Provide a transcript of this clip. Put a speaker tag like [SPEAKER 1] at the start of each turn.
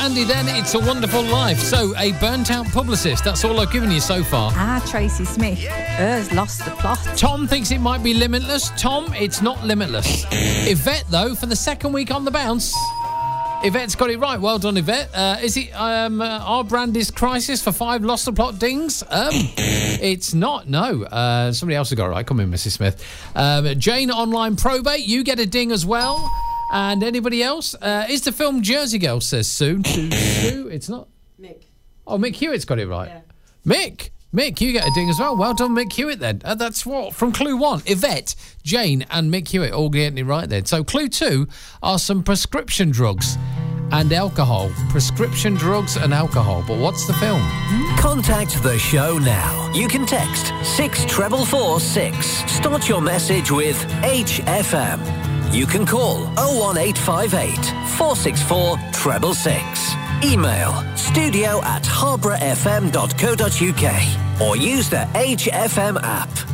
[SPEAKER 1] Mandy then, It's a Wonderful Life. So, a burnt-out publicist. That's all I've given you so far.
[SPEAKER 2] Tracy Smith has lost the plot.
[SPEAKER 1] Tom thinks it might be Limitless. Tom, it's not Limitless. Yvette, though, for the second week on the bounce. Yvette's got it right. Well done, Yvette. Is it Our Brand is Crisis for 5 lost the plot dings? It's not, no. Somebody else has got it right. Come in, Mrs. Smith. Jane, Online Probate, you get a ding as well. And anybody else? Is the film Jersey Girl, says Sue. Sue, it's not?
[SPEAKER 3] Mick.
[SPEAKER 1] Oh, Mick Hewitt's got it right.
[SPEAKER 3] Yeah.
[SPEAKER 1] Mick, you get a ding as well. Well done, Mick Hewitt, then. That's what? From Clue 1. Yvette, Jane and Mick Hewitt all getting it right then. So Clue 2 are some prescription drugs and alcohol. Prescription drugs and alcohol. But what's the film?
[SPEAKER 4] Contact the show now. You can text 64446. Start your message with HFM. You can call 01858 464 666. Email studio@harbourfm.co.uk or use the HFM app.